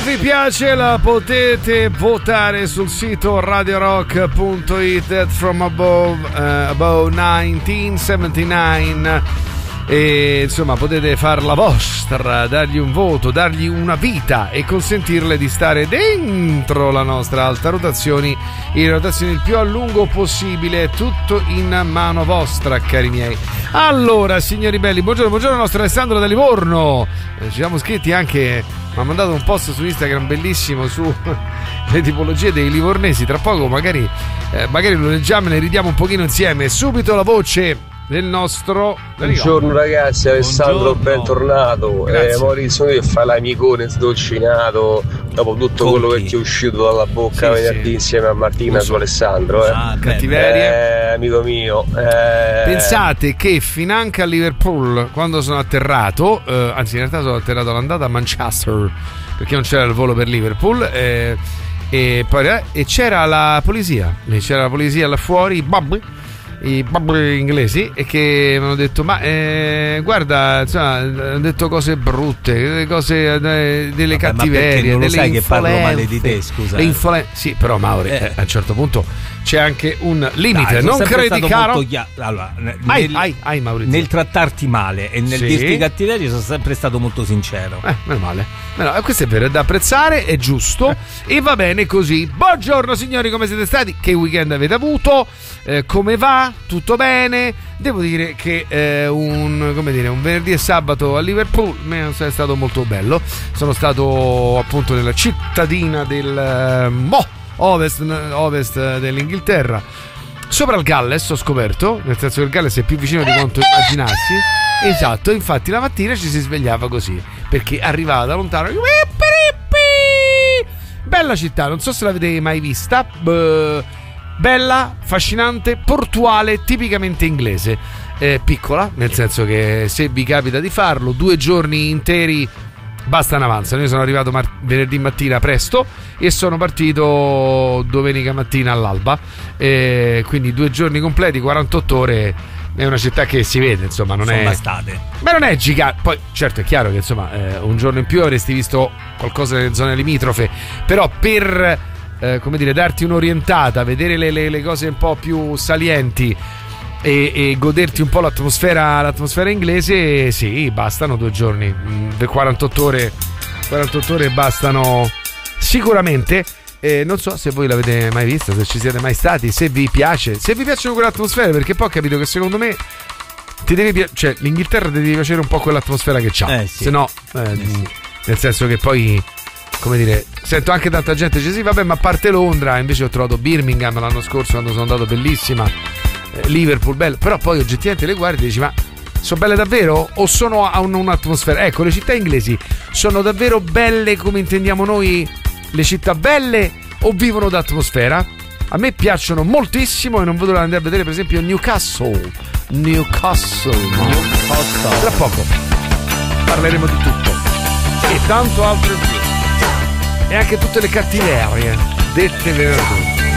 vi piace la potete votare sul sito radiorock.it. Death from above 1979. E insomma potete far la vostra, dargli un voto, dargli una vita e consentirle di stare dentro la nostra alta rotazioni, in rotazioni il più a lungo possibile, tutto in mano vostra, cari miei. Allora, signori belli, buongiorno nostro Alessandro da Livorno. Ci siamo scritti anche, mi ha mandato un post su Instagram bellissimo su le tipologie dei livornesi. Tra poco magari lo leggiamo e ne ridiamo un pochino insieme. Subito la voce del nostro buongiorno ragazzi, Alessandro, bentornato. Maurizio, che fa l'amicone sdolcinato dopo tutto quello che ti è uscito dalla bocca venerdì insieme a Martina su Alessandro. Cattiveria, amico mio. Pensate che finanche a Liverpool, quando sono atterrato, anzi in realtà sono atterrato all'andata a Manchester perché non c'era il volo per Liverpool, e c'era la polizia là fuori, i babbi inglesi, e che mi hanno detto guarda, insomma, hanno detto cose brutte, cose delle cattiverie, non lo delle sai che parlo male di te, scusa. Sì, però Mauri, a un certo punto c'è anche un limite. Dai, non credi, caro? Allora, Maurizio, nel trattarti male e nel dirti cattiverie sono sempre stato molto sincero. Meno male. Questo è vero, è da apprezzare, è giusto e va bene così. Buongiorno signori, come siete stati? Che weekend avete avuto? Come va? Tutto bene? Devo dire che un venerdì e sabato a Liverpool è stato molto bello. Sono stato appunto nella cittadina del ovest dell'Inghilterra, sopra il Galles, ho scoperto, nel senso che il Galles è più vicino di quanto immaginassi. Esatto, infatti la mattina ci si svegliava così, perché arrivava da lontano. Bella città, non so se l'avete mai vista. Bella, affascinante, portuale, tipicamente inglese. Piccola, nel senso che se vi capita di farlo, 2 giorni interi bastano, avanzano. Io sono arrivato venerdì mattina presto e sono partito domenica mattina all'alba, quindi 2 giorni completi, 48 ore. È una città che si vede, insomma, non sono è bastate. Ma non è gigante. Poi certo è chiaro che insomma un giorno in più avresti visto qualcosa nelle zone limitrofe, però per darti un'orientata, vedere le cose un po' più salienti e goderti un po' l'atmosfera inglese, sì, bastano 2 giorni. 48 ore bastano sicuramente. Non so se voi l'avete mai vista, se ci siete mai stati, se vi piace, se vi piacciono quelle atmosfere, perché poi ho capito che secondo me cioè l'Inghilterra ti deve piacere un po' quell'atmosfera che c'ha, se no nel senso che poi, come dire, sento anche tanta gente dice sì vabbè, ma a parte Londra, invece ho trovato Birmingham l'anno scorso quando sono andato, bellissima, Liverpool bello, però poi oggettivamente le guardi e dici ma sono belle davvero o sono a un'atmosfera? Ecco, le città inglesi sono davvero belle come intendiamo noi le città belle o vivono d'atmosfera? A me piacciono moltissimo e non vedo l'ora di andare a vedere per esempio Newcastle. Tra poco parleremo di tutto e tanto altro più, e anche tutte le cattiverie dette venerdì.